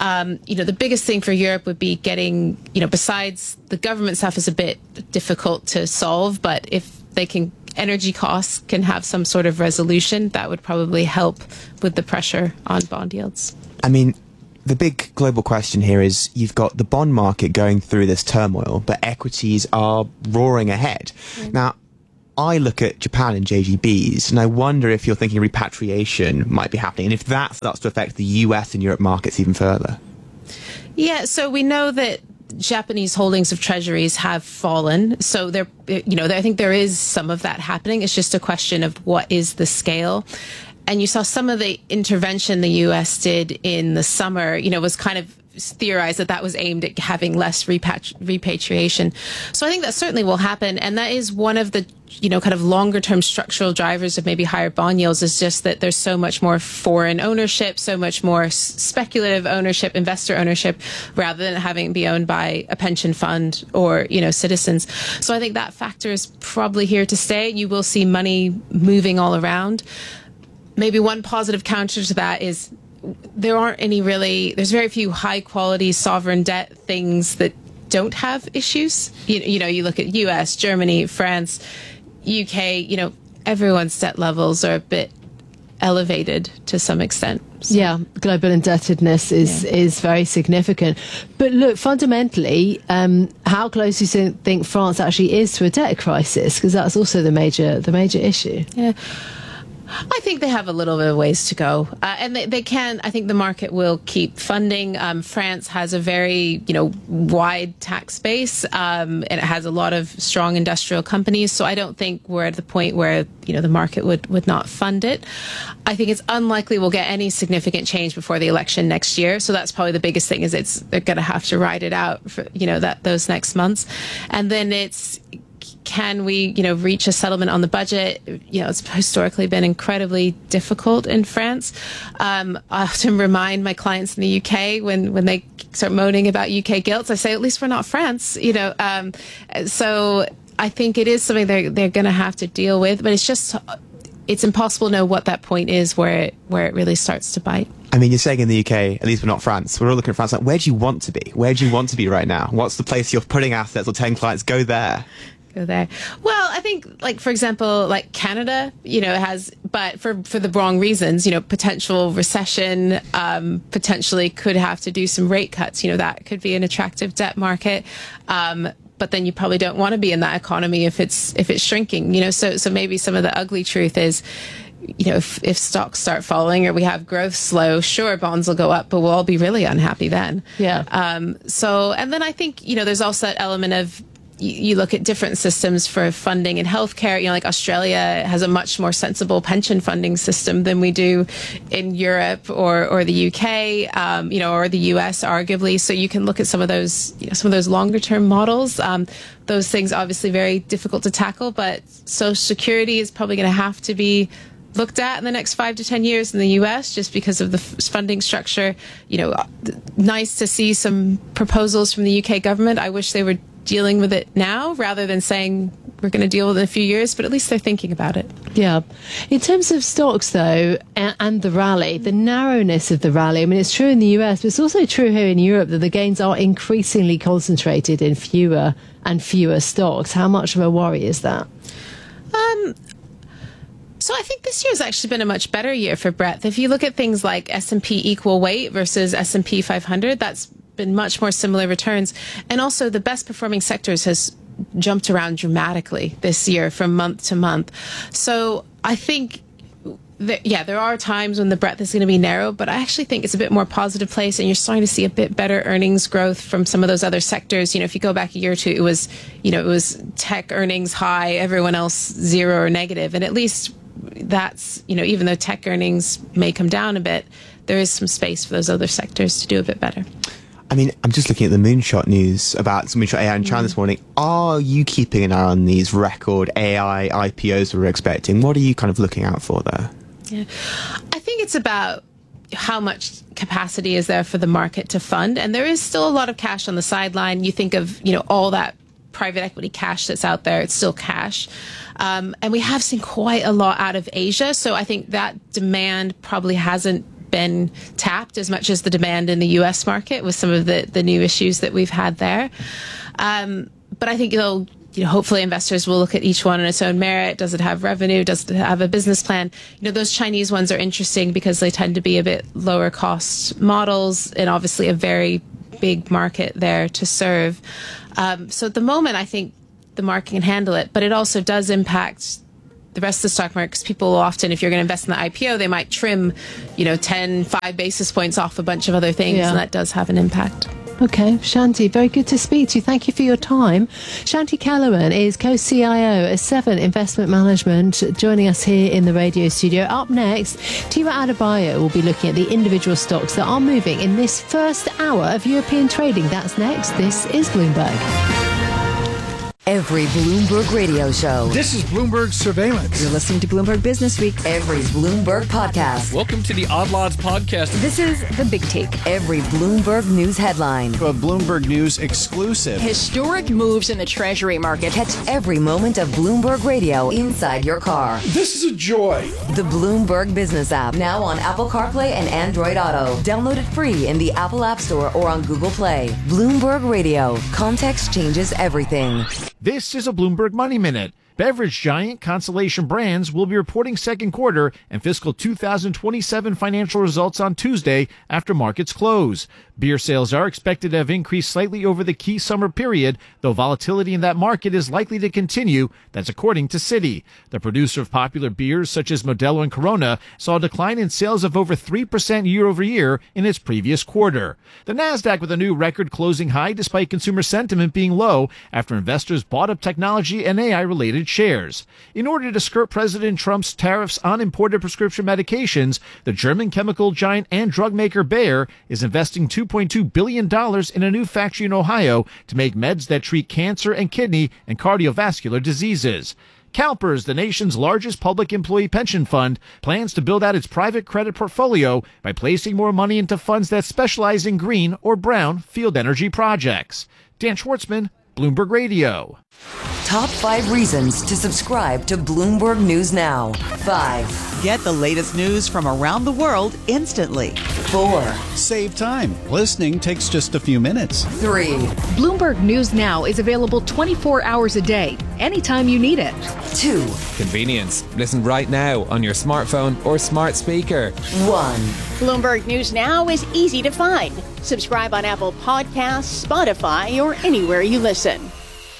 The biggest thing for Europe would be getting, besides the government stuff is a bit difficult to solve, but if they can, energy costs can have some sort of resolution, that would probably help with the pressure on bond yields. I mean, the big global question here is you've got the bond market going through this turmoil, but equities are roaring ahead. Now, I look at Japan and JGBs, and I wonder if you're thinking repatriation might be happening, and if that starts to affect the US and Europe markets even further. Yeah, so we know that Japanese holdings of treasuries have fallen. So I think there is some of that happening. It's just a question of what is the scale. And you saw some of the intervention the US did in the summer, was kind of theorized that was aimed at having less repatriation. So I think that certainly will happen. And that is one of the, kind of longer term structural drivers of maybe higher bond yields, is just that there's so much more foreign ownership, so much more speculative ownership, investor ownership, rather than having it be owned by a pension fund or, citizens. So I think that factor is probably here to stay. You will see money moving all around. Maybe one positive counter to that is there's very few high quality sovereign debt things that don't have issues. You look at US, Germany, France, UK, everyone's debt levels are a bit elevated to some extent. So. Yeah, global indebtedness is very significant. But look, fundamentally, how close do you think France actually is to a debt crisis? Because that's also the major issue. Yeah. I think they have a little bit of ways to go. And they can, I think the market will keep funding. France has a very, wide tax base, and it has a lot of strong industrial companies. So I don't think we're at the point where, the market would not fund it. I think it's unlikely we'll get any significant change before the election next year. So that's probably the biggest thing, is they're going to have to ride it out for, those next months. And then can we, reach a settlement on the budget? It's historically been incredibly difficult in France. I often remind my clients in the UK when they start moaning about UK gilts, I say, at least we're not France, So I think it is something they're going to have to deal with, but it's impossible to know what that point is where it really starts to bite. I mean, you're saying in the UK, at least we're not France. We're all looking at France. Like, where do you want to be? Where do you want to be right now? What's the place you're putting assets or 10 clients? Go there. Go there. Well, I think, for example, Canada, has, but for the wrong reasons, potential recession, potentially could have to do some rate cuts. That could be an attractive debt market. But then you probably don't want to be in that economy if it's shrinking, so maybe some of the ugly truth is, if stocks start falling or we have growth slow, sure, bonds will go up, but we'll all be really unhappy then. Yeah. And then I think, there's also that element of, you look at different systems for funding in healthcare. Australia has a much more sensible pension funding system than we do in Europe or the UK, or the US, arguably. So you can look at some of those longer term models. Those things obviously very difficult to tackle, but Social Security is probably going to have to be looked at in the next 5 to 10 years in the US, just because of the funding structure. Nice to see some proposals from the UK government. I wish they were dealing with it now rather than saying we're going to deal with it in a few years, but at least they're thinking about it. Yeah. In terms of stocks, though, and the rally, the narrowness of the rally, I mean, it's true in the US, but it's also true here in Europe that the gains are increasingly concentrated in fewer and fewer stocks. How much of a worry is that? So I think this year has actually been a much better year for breadth. If you look at things like S&P equal weight versus S&P 500, that's been much more similar returns. And also the best performing sectors has jumped around dramatically this year from month to month. So I think there are times when the breadth is going to be narrow, but I actually think it's a bit more positive place, and you're starting to see a bit better earnings growth from some of those other sectors. If you go back a year or two, it was tech earnings high, everyone else zero or negative, and at least that's, even though tech earnings may come down a bit, there is some space for those other sectors to do a bit better. I mean, I'm just looking at the Moonshot news about Moonshot AI in China this morning. Are you keeping an eye on these record AI IPOs we're expecting? What are you kind of looking out for there? Yeah, I think it's about how much capacity is there for the market to fund. And there is still a lot of cash on the sideline. You think of, all that private equity cash that's out there, it's still cash. And we have seen quite a lot out of Asia. So I think that demand probably hasn't been tapped as much as the demand in the US market with some of the new issues that we've had there. But I think hopefully investors will look at each one on its own merit. Does it have revenue? Does it have a business plan? Those Chinese ones are interesting because they tend to be a bit lower cost models and obviously a very big market there to serve. So at the moment, I think the market can handle it, but it also does impact the rest of the stock market because people often, if you're going to invest in the IPO, they might trim, 5 basis points off a bunch of other things, and that does have an impact. Okay, Shanti, very good to speak to you. Thank you for your time. Shanti Kellerman is co-CIO at Seven Investment Management, joining us here in the radio studio. Up next, Tiwa Adebayo will be looking at the individual stocks that are moving in this first hour of European trading. That's next. This is Bloomberg. Every Bloomberg radio show. This is Bloomberg Surveillance. You're listening to Bloomberg Business Week. Every Bloomberg podcast. Welcome to the Odd Lots podcast. This is The Big Take. Every Bloomberg News headline. A Bloomberg News exclusive. Historic moves in the Treasury market. Catch every moment of Bloomberg radio inside your car. This is a joy. The Bloomberg Business app. Now on Apple CarPlay and Android Auto. Download it free in the Apple App Store or on Google Play. Bloomberg Radio. Context changes everything. This is a Bloomberg Money Minute. Beverage giant Constellation Brands will be reporting second quarter and fiscal 2027 financial results on Tuesday after markets close. Beer sales are expected to have increased slightly over the key summer period, though volatility in that market is likely to continue. That's according to Citi. The producer of popular beers such as Modelo and Corona saw a decline in sales of over 3% year over year in its previous quarter. The Nasdaq with a new record closing high despite consumer sentiment being low after investors bought up technology and AI-related shares. In order to skirt President Trump's tariffs on imported prescription medications, the German chemical giant and drug maker Bayer is investing $2.2 billion in a new factory in Ohio to make meds that treat cancer and kidney and cardiovascular diseases. CalPERS, the nation's largest public employee pension fund, plans to build out its private credit portfolio by placing more money into funds that specialize in green or brown field energy projects. Dan Schwartzman, Bloomberg Radio. Top 5 reasons to subscribe to Bloomberg News Now. 5. Get the latest news from around the world instantly. 4. Save time. Listening takes just a few minutes. 3. Bloomberg News Now is available 24 hours a day, anytime you need it. 2. Convenience. Listen right now on your smartphone or smart speaker. 1. Bloomberg News Now is easy to find. Subscribe on Apple Podcasts, Spotify, or anywhere you listen.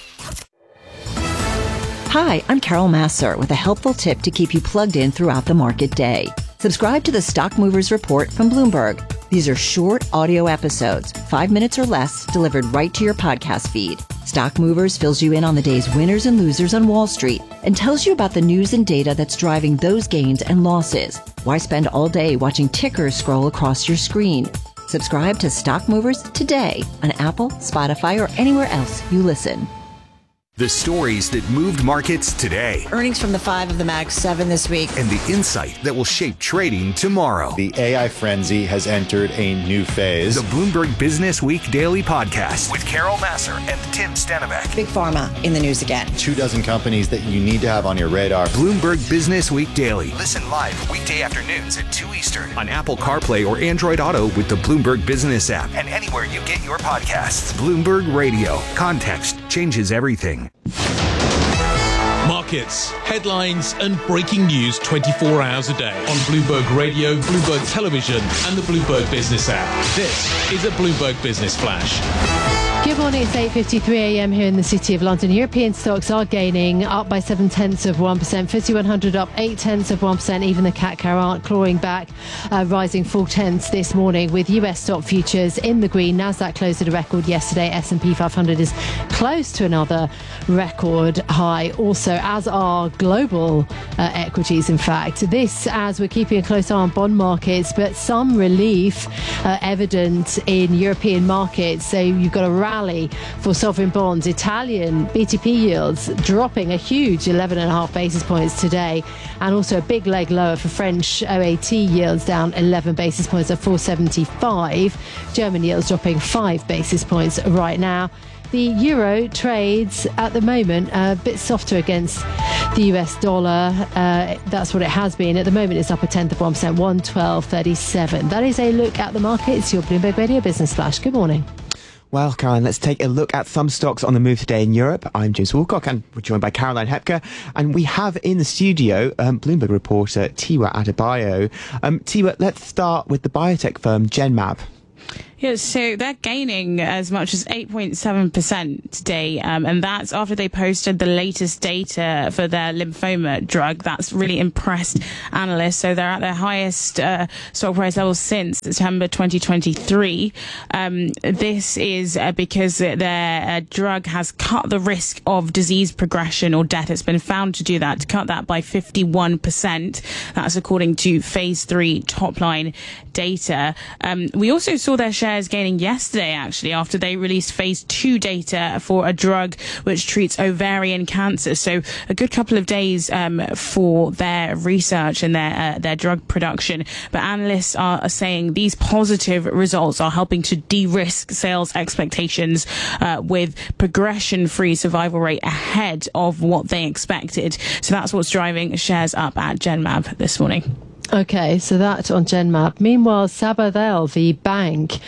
Hi, I'm Carol Massar with a helpful tip to keep you plugged in throughout the market day. Subscribe to the Stock Movers Report from Bloomberg. These are short audio episodes, 5 minutes or less, delivered right to your podcast feed. Stock Movers fills you in on the day's winners and losers on Wall Street and tells you about the news and data that's driving those gains and losses. Why spend all day watching tickers scroll across your screen? Subscribe to Stock Movers today on Apple, Spotify, or anywhere else you listen. The stories that moved markets today. Earnings from the 5 of the Mag 7 this week. And the insight that will shape trading tomorrow. The AI frenzy has entered a new phase. The Bloomberg Business Week Daily Podcast with Carol Massar and Tim Stenbeck. Big Pharma in the news again. 24 companies that you need to have on your radar. Bloomberg Business Week Daily. Listen live weekday afternoons at 2 Eastern on Apple CarPlay or Android Auto with the Bloomberg Business app and anywhere you get your podcasts. Bloomberg Radio. Context changes everything. Market markets, headlines and breaking news 24 hours a day on Bloomberg Radio, Bloomberg Television and the Bloomberg Business app. This is a Bloomberg Business Flash. Good morning, it's 8:53 a.m. here in the City of London. European stocks are gaining, up by 0.7%. FTSE 100 up 0.8%. Even the CAC 40 clawing back, rising 0.4 this morning, with US stock futures in the green. Nasdaq closed at a record yesterday. S&P 500 is close to another record high, also as are global equities, in fact. This as we're keeping a close eye on bond markets, but some relief evident in European markets. So you've got a rally for sovereign bonds. Italian BTP yields dropping a huge 11.5 basis points today, and also a big leg lower for French OAT yields, down 11 basis points at 475. German yields dropping 5 basis points right now. The euro trades at the moment a bit softer against the US dollar. That's what it has been. At the moment, it's up 0.1%, 112.37. That is a look at the markets. Your Bloomberg Radio Business Flash. Good morning. Well, Caroline, let's take a look at some stocks on the move today in Europe. I'm James Woolcock, and we're joined by Caroline Hepker. And we have in the studio Bloomberg reporter Tiwa Adebayo. Tiwa, let's start with the biotech firm Genmab. Yes, so they're gaining as much as 8.7% today, and that's after they posted the latest data for their lymphoma drug. That's really impressed analysts. So they're at their highest stock price level since September 2023. This is because their drug has cut the risk of disease progression or death. It's been found to do that, to cut that by 51%. That's according to phase 3 top line data. We also saw their shares gaining yesterday, actually, after they released phase 2 data for a drug which treats ovarian cancer. So a good couple of days for their research and their drug production. But analysts are saying these positive results are helping to de-risk sales expectations with progression-free survival rate ahead of what they expected. So that's what's driving shares up at Genmab this morning. Okay, so that on Genmab. Meanwhile, Sabadell, the bank,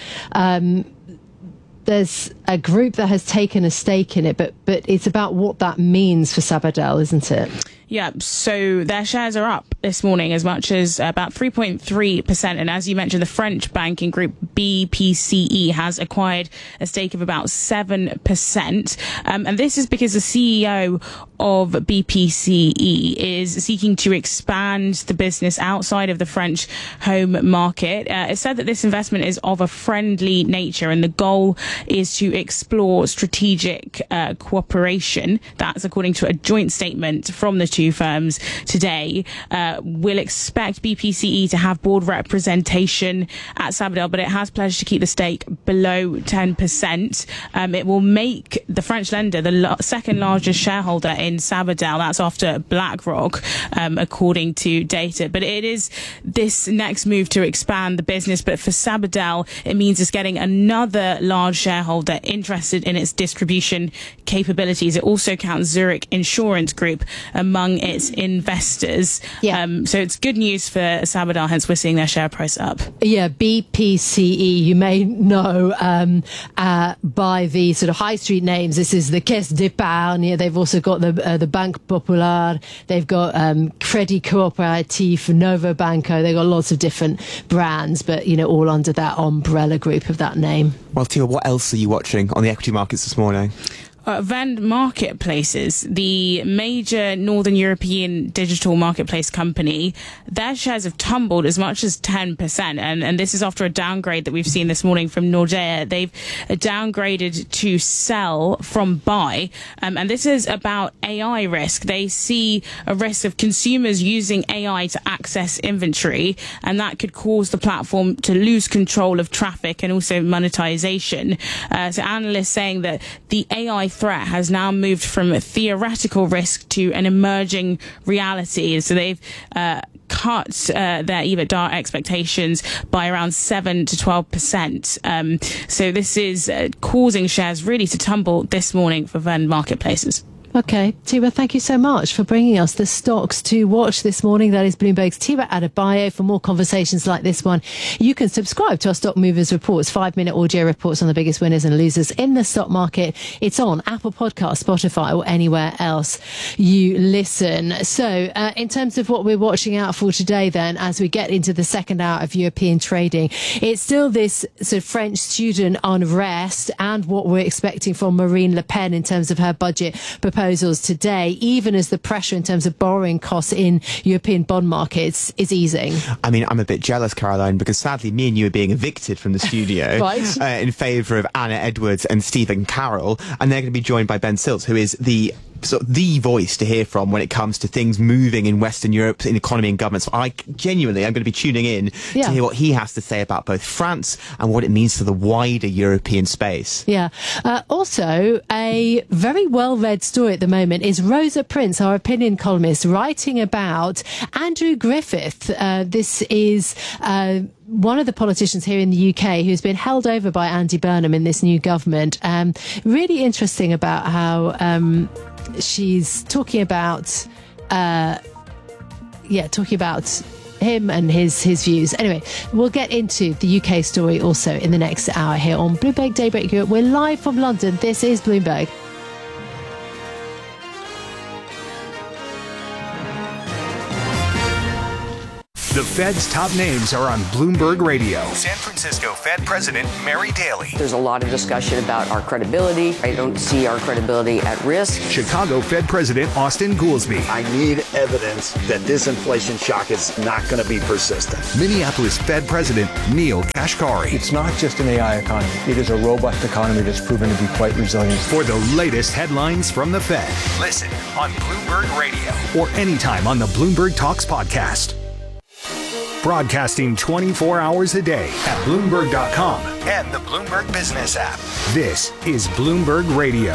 there's a group that has taken a stake in it, but it's about what that means for Sabadell, isn't it? Yeah, so their shares are up this morning as much as about 3.3%. And as you mentioned, the French banking group BPCE has acquired a stake of about 7%. And this is because the CEO of BPCE is seeking to expand the business outside of the French home market. It said that this investment is of a friendly nature, and the goal is to explore strategic cooperation. That's according to a joint statement from the two firms today. We'll expect BPCE to have board representation at Sabadell, but it has pledged to keep the stake below 10%. It will make the French lender the second largest shareholder in Sabadell. That's after BlackRock, according to data. But it is this next move to expand the business. But for Sabadell, it means it's getting another large shareholder interested in its distribution capabilities. It also counts Zurich Insurance Group among its investors. Yeah. So it's good news for Sabadell, hence we're seeing their share price up. Yeah, BPCE, you may know by the sort of high street names. This is the Caisse d'Épargne. They've also got the Banque Populaire. They've got Crédit Coopératif, Novo Banco. They've got lots of different brands, but, you know, all under that umbrella group of that name. Well, Tia, what else are you watching on the equity markets this morning? Vend Marketplaces, the major Northern European digital marketplace company, their shares have tumbled as much as 10%. And this is after a downgrade that we've seen this morning from Nordea. They've downgraded to sell from buy. And this is about AI risk. They see a risk of consumers using AI to access inventory, and that could cause the platform to lose control of traffic and also monetization. So analysts saying that the AI threat has now moved from a theoretical risk to an emerging reality. So they've cut their EBITDA expectations by around 7 to 12%. So this is causing shares really to tumble this morning for Vend Marketplaces. Okay, Tiwa, thank you so much for bringing us the stocks to watch this morning. That is Bloomberg's Tiwa Adebayo. For more conversations like this one, you can subscribe to our Stock Movers Reports, 5-minute audio reports on the biggest winners and losers in the stock market. It's on Apple Podcasts, Spotify, or anywhere else you listen. So, in terms of what we're watching out for today, then, as we get into the second hour of European trading, it's still this sort of French student unrest and what we're expecting from Marine Le Pen in terms of her budget proposals today, even as the pressure in terms of borrowing costs in European bond markets is easing. I mean, I'm a bit jealous, Caroline, because sadly me and you are being evicted from the studio right. In favour of Anna Edwards and Stephen Carroll, and they're going to be joined by Ben Silts, who is the voice to hear from when it comes to things moving in Western Europe, in economy and government. So I'm going to be tuning in to hear what he has to say about both France and what it means for the wider European space. Yeah. Also, a very well-read story at the moment is Rosa Prince, our opinion columnist, writing about Andrew Griffith. This is one of the politicians here in the UK who's been held over by Andy Burnham in this new government. Really interesting about how she's talking about him and his views. Anyway, we'll get into the UK story also in the next hour here on Bloomberg Daybreak Europe. We're live from London. This is Bloomberg. The Fed's top names are on Bloomberg Radio. San Francisco Fed President Mary Daly. There's a lot of discussion about our credibility. I don't see our credibility at risk. Chicago Fed President Austin Goolsbee. I need evidence that this inflation shock is not going to be persistent. Minneapolis Fed President Neil Kashkari. It's not just an AI economy. It is a robust economy that's proven to be quite resilient. For the latest headlines from the Fed, listen on Bloomberg Radio or anytime on the Bloomberg Talks podcast. Broadcasting 24 hours a day at Bloomberg.com and the Bloomberg Business app. This is Bloomberg Radio.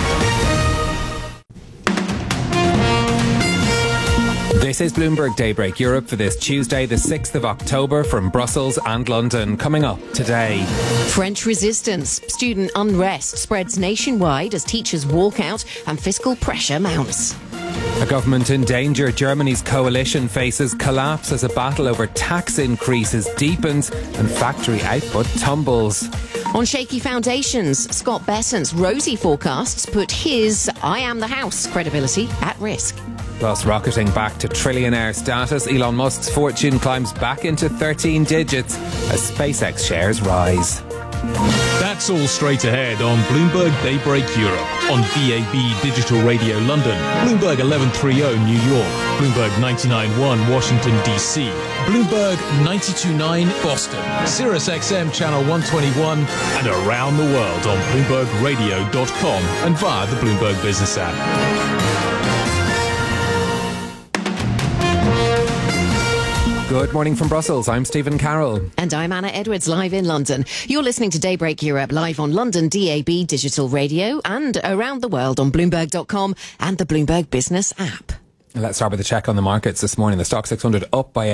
This is Bloomberg Daybreak Europe for this Tuesday, the 6th of October, from Brussels and London. Coming up today. French resistance. Student unrest spreads nationwide as teachers walk out and fiscal pressure mounts. A government in danger. Germany's coalition faces collapse as a battle over tax increases deepens and factory output tumbles. On shaky foundations, Scott Bessent's rosy forecasts put his I am the house credibility at risk. Plus, rocketing back to trillionaire status, Elon Musk's fortune climbs back into 13 digits as SpaceX shares rise. That's all straight ahead on Bloomberg Daybreak Europe, on DAB Digital Radio London, Bloomberg 1130 New York, Bloomberg 99.1 Washington DC, Bloomberg 92.9 Boston, Sirius XM Channel 121, and around the world on BloombergRadio.com and via the Bloomberg Business app. Good morning from Brussels. I'm Stephen Carroll. And I'm Anna Edwards, live in London. You're listening to Daybreak Europe, live on London DAB Digital Radio and around the world on Bloomberg.com and the Bloomberg Business app. Let's start with a check on the markets this morning. The Stock 600 up by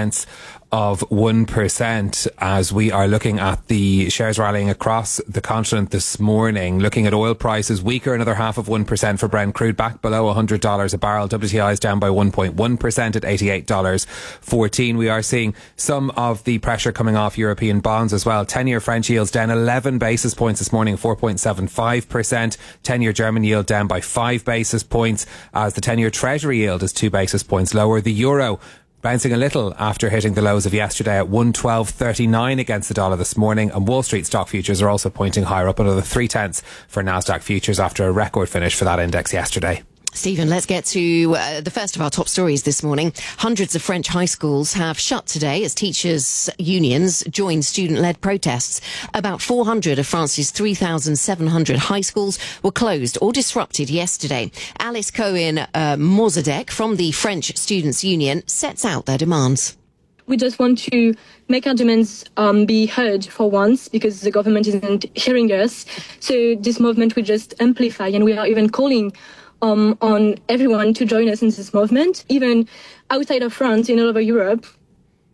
0.8% as we are looking at the shares rallying across the continent this morning. Looking at oil prices, weaker, another 0.5% for Brent crude, back below $100 a barrel. WTI is down by 1.1% at $88.14. We are seeing some of the pressure coming off European bonds as well. 10-year French yields down 11 basis points this morning, 4.75%. 10-year German yield down by 5 basis points as the 10-year Treasury yield is 2 basis points lower. The euro bouncing a little after hitting the lows of yesterday at 112.39 against the dollar this morning, and Wall Street stock futures are also pointing higher, up another 0.3 for Nasdaq futures after a record finish for that index yesterday. Stephen, let's get to the first of our top stories this morning. Hundreds of French high schools have shut today as teachers' unions join student-led protests. About 400 of France's 3,700 high schools were closed or disrupted yesterday. Alice Cohen-Mozadek from the French Students' Union sets out their demands. We just want to make our demands be heard for once, because the government isn't hearing us. So this movement will just amplify, and we are even calling on everyone to join us in this movement, even outside of France, in all over Europe.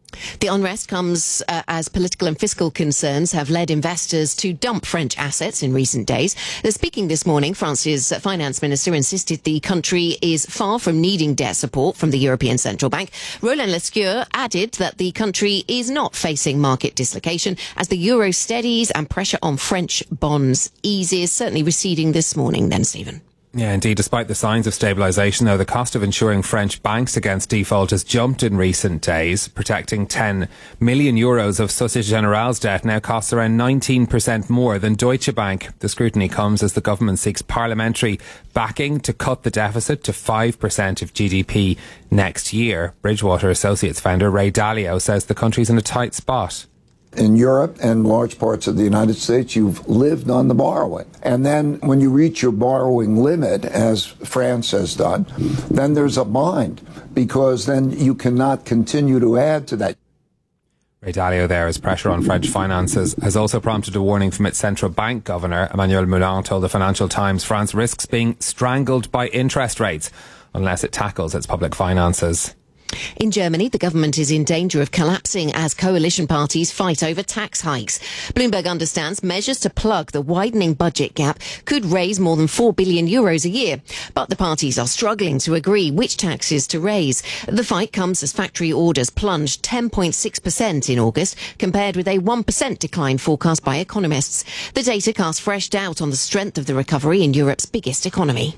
The unrest comes as political and fiscal concerns have led investors to dump French assets in recent days. Speaking this morning, France's finance minister insisted the country is far from needing debt support from the European Central Bank. Roland Lescure added that the country is not facing market dislocation as the euro steadies and pressure on French bonds eases, certainly receding this morning then, Stephen. Yeah, indeed. Despite the signs of stabilisation, though, the cost of insuring French banks against default has jumped in recent days. Protecting 10 million euros of Société Générale's debt now costs around 19% more than Deutsche Bank. The scrutiny comes as the government seeks parliamentary backing to cut the deficit to 5% of GDP next year. Bridgewater Associates founder Ray Dalio says the country's in a tight spot. In Europe and large parts of the United States, you've lived on the borrowing. And then when you reach your borrowing limit, as France has done, then there's a bind, because then you cannot continue to add to that. Ray Dalio there, as pressure on French finances has also prompted a warning from its central bank governor. Emmanuel Moulin told the Financial Times France risks being strangled by interest rates unless it tackles its public finances. In Germany, the government is in danger of collapsing as coalition parties fight over tax hikes. Bloomberg understands measures to plug the widening budget gap could raise more than 4 billion euros a year. But the parties are struggling to agree which taxes to raise. The fight comes as factory orders plunged 10.6% in August, compared with a 1% decline forecast by economists. The data casts fresh doubt on the strength of the recovery in Europe's biggest economy.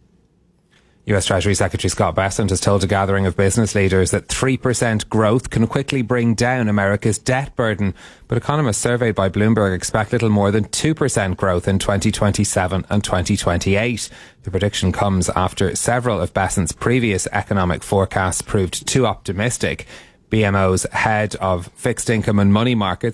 US Treasury Secretary Scott Bessent has told a gathering of business leaders that 3% growth can quickly bring down America's debt burden. But economists surveyed by Bloomberg expect little more than 2% growth in 2027 and 2028. The prediction comes after several of Bessent's previous economic forecasts proved too optimistic. BMO's head of fixed income and money markets,